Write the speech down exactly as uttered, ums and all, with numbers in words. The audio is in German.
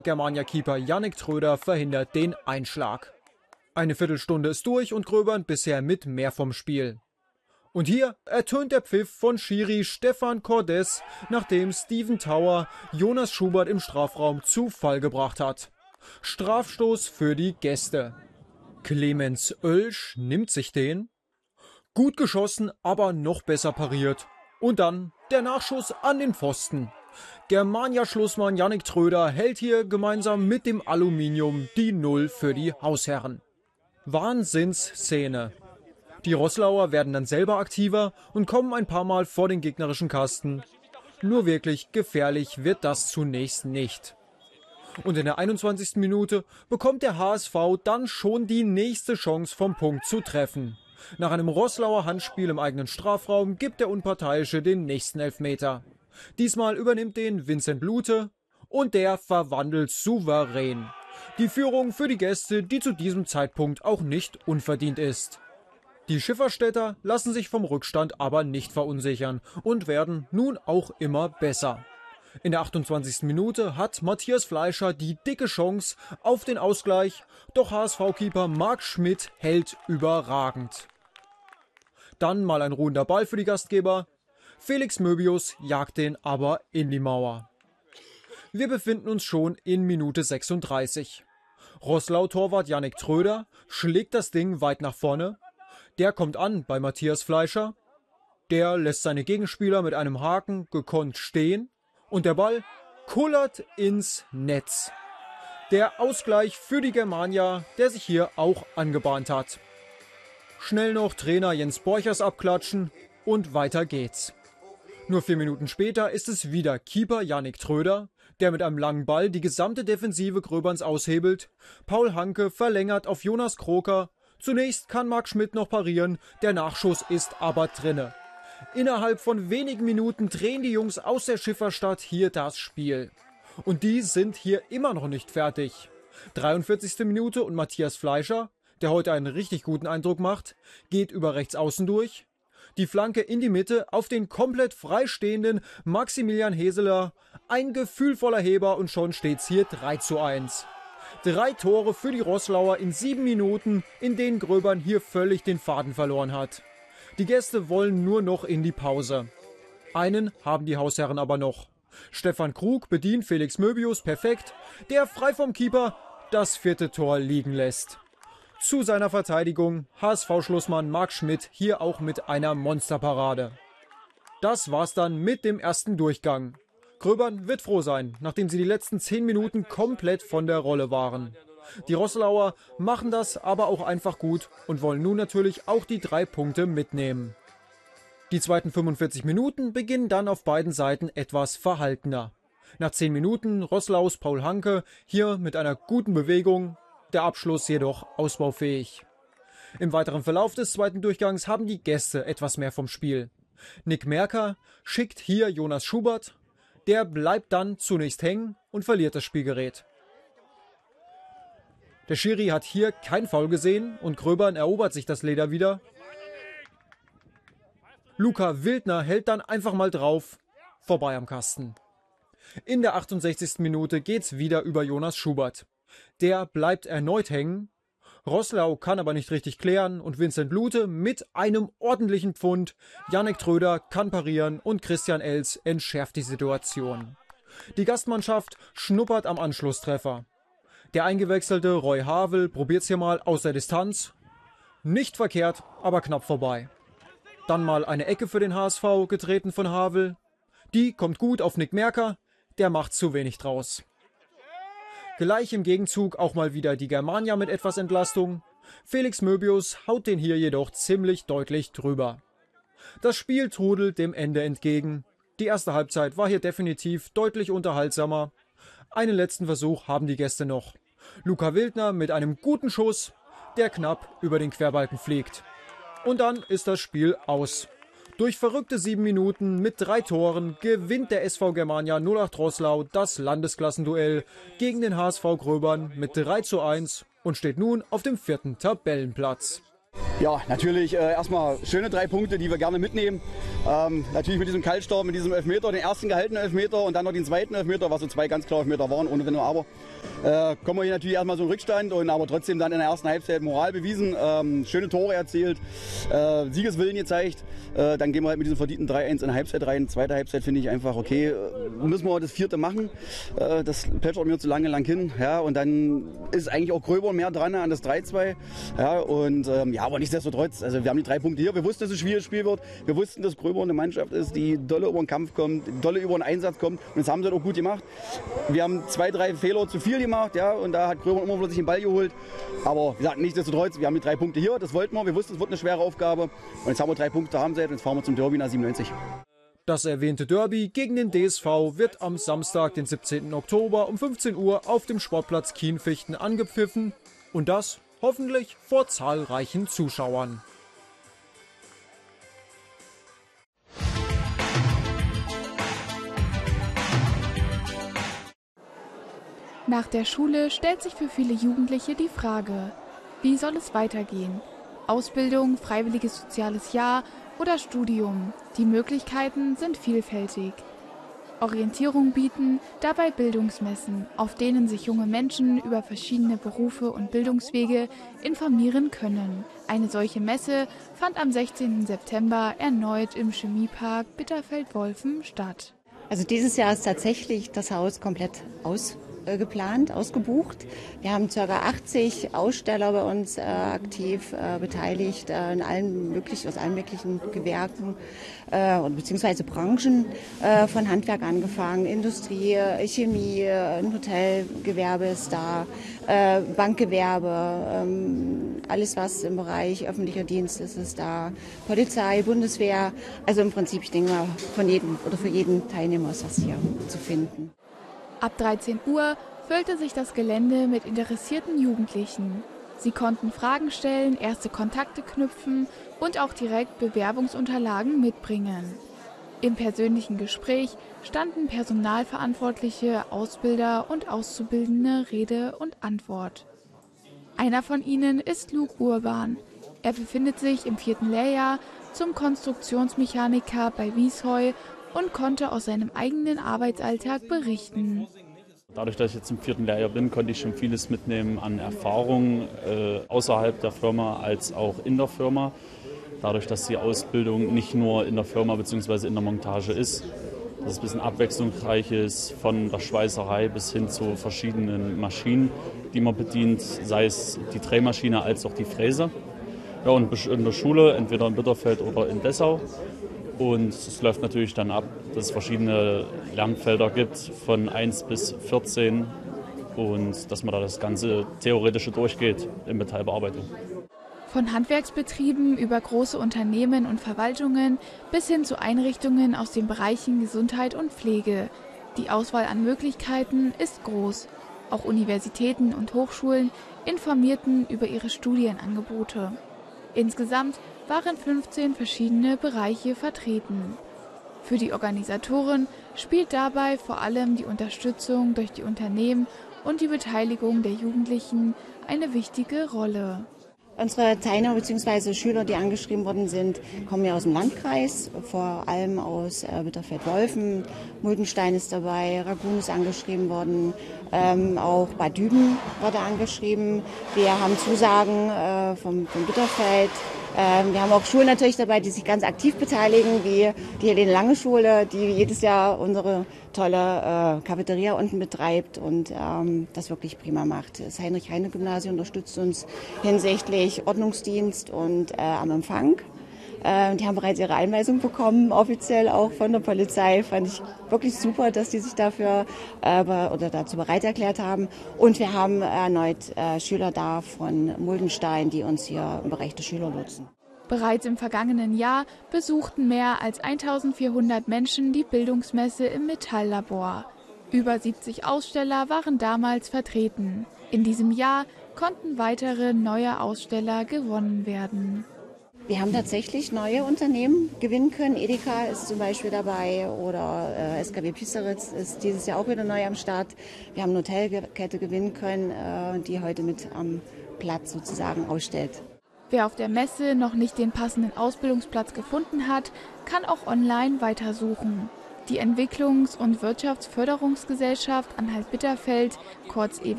Germania-Keeper Yannick Tröder verhindert den Einschlag. Eine Viertelstunde ist durch und Gröbern bisher mit mehr vom Spiel. Und hier ertönt der Pfiff von Schiri Stefan Cordes, nachdem Steven Tower Jonas Schubert im Strafraum zu Fall gebracht hat. Strafstoß für die Gäste. Clemens Oelsch nimmt sich den. Gut geschossen, aber noch besser pariert. Und dann der Nachschuss an den Pfosten. Germania-Schlussmann Yannick Tröder hält hier gemeinsam mit dem Aluminium die Null für die Hausherren. Wahnsinnsszene. Die Roßlauer werden dann selber aktiver und kommen ein paar Mal vor den gegnerischen Kasten. Nur wirklich gefährlich wird das zunächst nicht. Und in der einundzwanzigsten Minute bekommt der H S V dann schon die nächste Chance vom Punkt zu treffen. Nach einem Roßlauer Handspiel im eigenen Strafraum gibt der Unparteiische den nächsten Elfmeter. Diesmal übernimmt den Vincent Lute und der verwandelt souverän. Die Führung für die Gäste, die zu diesem Zeitpunkt auch nicht unverdient ist. Die Schifferstädter lassen sich vom Rückstand aber nicht verunsichern und werden nun auch immer besser. In der achtundzwanzigsten Minute hat Matthias Fleischer die dicke Chance auf den Ausgleich, doch H S V-Keeper Marc Schmidt hält überragend. Dann mal ein ruhender Ball für die Gastgeber. Felix Möbius jagt den aber in die Mauer. Wir befinden uns schon in Minute sechsunddreißig. Roßlau-Torwart Yannick Tröder schlägt das Ding weit nach vorne. Der kommt an bei Matthias Fleischer. Der lässt seine Gegenspieler mit einem Haken gekonnt stehen. Und der Ball kullert ins Netz. Der Ausgleich für die Germania, der sich hier auch angebahnt hat. Schnell noch Trainer Jens Borchers abklatschen und weiter geht's. Nur vier Minuten später ist es wieder Keeper Yannick Tröder, der mit einem langen Ball die gesamte Defensive Gröberns aushebelt. Paul Hanke verlängert auf Jonas Kroker. Zunächst kann Marc Schmidt noch parieren, der Nachschuss ist aber drinne. Innerhalb von wenigen Minuten drehen die Jungs aus der Schifferstadt hier das Spiel. Und die sind hier immer noch nicht fertig. dreiundvierzigste Minute und Matthias Fleischer, der heute einen richtig guten Eindruck macht, geht über rechts außen durch. Die Flanke in die Mitte auf den komplett freistehenden Maximilian Heseler. Ein gefühlvoller Heber und schon steht's hier drei zu eins. Drei Tore für die Roßlauer in sieben Minuten, in denen Gröbern hier völlig den Faden verloren hat. Die Gäste wollen nur noch in die Pause. Einen haben die Hausherren aber noch. Stefan Krug bedient Felix Möbius perfekt, der frei vom Keeper das vierte Tor liegen lässt. Zu seiner Verteidigung H S V-Schlussmann Marc Schmidt hier auch mit einer Monsterparade. Das war's dann mit dem ersten Durchgang. Gröbern wird froh sein, nachdem sie die letzten zehn Minuten komplett von der Rolle waren. Die Roßlauer machen das aber auch einfach gut und wollen nun natürlich auch die drei Punkte mitnehmen. Die zweiten fünfundvierzig Minuten beginnen dann auf beiden Seiten etwas verhaltener. Nach zehn Minuten Roßlaus Paul Hanke hier mit einer guten Bewegung, der Abschluss jedoch ausbaufähig. Im weiteren Verlauf des zweiten Durchgangs haben die Gäste etwas mehr vom Spiel. Nick Merker schickt hier Jonas Schubert, der bleibt dann zunächst hängen und verliert das Spielgerät. Der Schiri hat hier kein Foul gesehen und Gröbern erobert sich das Leder wieder. Luca Wildner hält dann einfach mal drauf, vorbei am Kasten. In der achtundsechzigsten Minute geht's wieder über Jonas Schubert. Der bleibt erneut hängen. Roßlau kann aber nicht richtig klären und Vincent Lute mit einem ordentlichen Pfund. Yannick Tröder kann parieren und Christian Els entschärft die Situation. Die Gastmannschaft schnuppert am Anschlusstreffer. Der eingewechselte Roy Havel probiert's hier mal aus der Distanz. Nicht verkehrt, aber knapp vorbei. Dann mal eine Ecke für den H S V getreten von Havel. Die kommt gut auf Nick Merker, der macht zu wenig draus. Gleich im Gegenzug auch mal wieder die Germania mit etwas Entlastung. Felix Möbius haut den hier jedoch ziemlich deutlich drüber. Das Spiel trudelt dem Ende entgegen. Die erste Halbzeit war hier definitiv deutlich unterhaltsamer. Einen letzten Versuch haben die Gäste noch. Luca Wildner mit einem guten Schuss, der knapp über den Querbalken fliegt. Und dann ist das Spiel aus. Durch verrückte sieben Minuten mit drei Toren gewinnt der S V Germania null acht Roßlau das Landesklassenduell gegen den H S V Gröbern mit drei zu eins und steht nun auf dem vierten Tabellenplatz. Ja, natürlich äh, erstmal schöne drei Punkte, die wir gerne mitnehmen. Ähm, natürlich mit diesem Kaltstart, mit diesem Elfmeter, den ersten gehaltenen Elfmeter und dann noch den zweiten Elfmeter, was so zwei ganz klare Elfmeter waren, ohne Wenn und Aber. Äh, kommen wir hier natürlich erstmal so einen Rückstand, und aber trotzdem dann in der ersten Halbzeit Moral bewiesen, ähm, schöne Tore erzielt, äh, Siegeswillen gezeigt. Äh, dann gehen wir halt mit diesem verdienten drei eins in die Halbzeit rein. Zweite Halbzeit finde ich einfach okay, äh, müssen wir das vierte machen. Äh, das plätschert mir zu lange lang hin. Ja, und dann ist eigentlich auch Gröber mehr dran an das drei zwei. Ja, und, ähm, ja, aber nichtsdestotrotz, also wir haben die drei Punkte hier. Wir wussten, dass es ein schwieriges Spiel wird. Wir wussten, dass Gröber eine Mannschaft ist, die dolle über den Kampf kommt, dolle über den Einsatz kommt. Und das haben sie auch gut gemacht. Wir haben zwei, drei Fehler zu viel gemacht, ja, und da hat Gröber immer plötzlich den Ball geholt. Aber wie gesagt, nichtsdestotrotz, wir haben die drei Punkte hier, das wollten wir. Wir wussten, es wird eine schwere Aufgabe. Und jetzt haben wir drei Punkte haben sie, und jetzt fahren wir zum Derby nach siebenundneunzig. Das erwähnte Derby gegen den D S V wird am Samstag, den siebzehnten Oktober um fünfzehn Uhr auf dem Sportplatz Kienfichten angepfiffen. Und das hoffentlich vor zahlreichen Zuschauern. Nach der Schule stellt sich für viele Jugendliche die Frage, wie soll es weitergehen? Ausbildung, freiwilliges soziales Jahr oder Studium? Die Möglichkeiten sind vielfältig. Orientierung bieten dabei Bildungsmessen, auf denen sich junge Menschen über verschiedene Berufe und Bildungswege informieren können. Eine solche Messe fand am sechzehnten September erneut im Chemiepark Bitterfeld-Wolfen statt. Also dieses Jahr ist tatsächlich das Haus komplett aus. geplant, ausgebucht. Wir haben ca. achtzig Aussteller bei uns äh, aktiv äh, beteiligt, äh, in allen möglichen, aus allen möglichen Gewerken äh, beziehungsweise Branchen, äh, von Handwerk angefangen, Industrie, Chemie, ein Hotelgewerbe ist da, äh, Bankgewerbe, ähm, alles was im Bereich öffentlicher Dienst ist, ist da, Polizei, Bundeswehr, also im Prinzip, ich denke mal, von jedem oder für jeden Teilnehmer ist das hier zu finden. Ab dreizehn Uhr füllte sich das Gelände mit interessierten Jugendlichen. Sie konnten Fragen stellen, erste Kontakte knüpfen und auch direkt Bewerbungsunterlagen mitbringen. Im persönlichen Gespräch standen Personalverantwortliche, Ausbilder und Auszubildende Rede und Antwort. Einer von ihnen ist Luke Urban. Er befindet sich im vierten Lehrjahr zum Konstruktionsmechaniker bei Wiesheu und konnte aus seinem eigenen Arbeitsalltag berichten. Dadurch, dass ich jetzt im vierten Lehrjahr bin, konnte ich schon vieles mitnehmen an Erfahrung äh, außerhalb der Firma als auch in der Firma. Dadurch, dass die Ausbildung nicht nur in der Firma bzw. in der Montage ist, dass es ein bisschen abwechslungsreich ist, von der Schweißerei bis hin zu verschiedenen Maschinen, die man bedient, sei es die Drehmaschine als auch die Fräse. Ja, und in der Schule, entweder in Bitterfeld oder in Dessau. Und es läuft natürlich dann ab, dass es verschiedene Lernfelder gibt, von eins bis vierzehn, und dass man da das ganze Theoretische durchgeht in Metallbearbeitung. Von Handwerksbetrieben über große Unternehmen und Verwaltungen bis hin zu Einrichtungen aus den Bereichen Gesundheit und Pflege. Die Auswahl an Möglichkeiten ist groß. Auch Universitäten und Hochschulen informierten über ihre Studienangebote. Insgesamt waren fünfzehn verschiedene Bereiche vertreten. Für die Organisatoren spielt dabei vor allem die Unterstützung durch die Unternehmen und die Beteiligung der Jugendlichen eine wichtige Rolle. Unsere Teilnehmer bzw. Schüler, die angeschrieben worden sind, kommen ja aus dem Landkreis, vor allem aus äh, Bitterfeld-Wolfen. Muldenstein ist dabei, Ragun ist angeschrieben worden, ähm, auch Bad Düben wurde angeschrieben. Wir haben Zusagen äh, vom, vom Bitterfeld. Ähm, wir haben auch Schulen natürlich dabei, die sich ganz aktiv beteiligen, wie die Helene Lange Schule, die jedes Jahr unsere tolle äh, Cafeteria unten betreibt und ähm, das wirklich prima macht. Das Heinrich-Heine-Gymnasium unterstützt uns hinsichtlich Ordnungsdienst und äh, am Empfang. Äh, die haben bereits ihre Einweisung bekommen, offiziell auch von der Polizei. Fand ich wirklich super, dass die sich dafür äh, oder dazu bereit erklärt haben. Und wir haben erneut äh, Schüler da von Muldenstein, die uns hier im Bereich der Schüler lotsen. Bereits im vergangenen Jahr besuchten mehr als eintausendvierhundert Menschen die Bildungsmesse im Metalllabor. Über siebzig Aussteller waren damals vertreten. In diesem Jahr konnten weitere neue Aussteller gewonnen werden. Wir haben tatsächlich neue Unternehmen gewinnen können. Edeka ist zum Beispiel dabei oder äh, S K W Piesteritz ist dieses Jahr auch wieder neu am Start. Wir haben eine Hotelkette gewinnen können, äh, die heute mit am Platz sozusagen ausstellt. Wer auf der Messe noch nicht den passenden Ausbildungsplatz gefunden hat, kann auch online weitersuchen. Die Entwicklungs- und Wirtschaftsförderungsgesellschaft Anhalt-Bitterfeld, kurz E